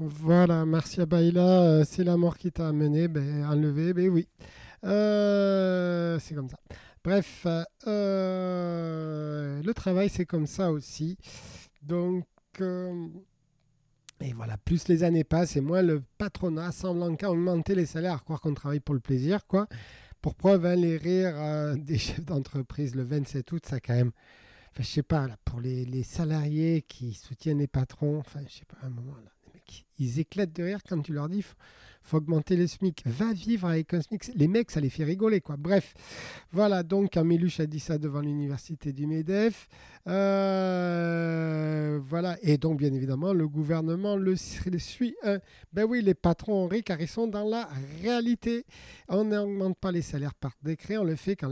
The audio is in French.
Voilà, Marcia Baila, c'est la mort qui t'a amené, ben, enlevé, ben oui. C'est comme ça. Bref, le travail, c'est comme ça aussi. Donc, euh, et voilà, plus les années passent et moins le patronat semble qu'à augmenter les salaires, à croire qu'on travaille pour le plaisir, quoi. Pour preuve, hein, les rires des chefs d'entreprise le 27 août, ça quand même. Enfin, je sais pas, là, pour les salariés qui soutiennent les patrons, enfin, je sais pas, à un moment, là, les mecs, ils éclatent de rire quand tu leur dis faut augmenter le SMIC. Va vivre avec un SMIC. Les mecs, ça les fait rigoler, quoi. Bref, voilà, donc, Améluche a dit ça devant l'université du MEDEF. Voilà, et donc, bien évidemment, le gouvernement le suit. Ben oui, les patrons ont ri car ils sont dans la réalité. On n'augmente pas les salaires par décret, on le fait quand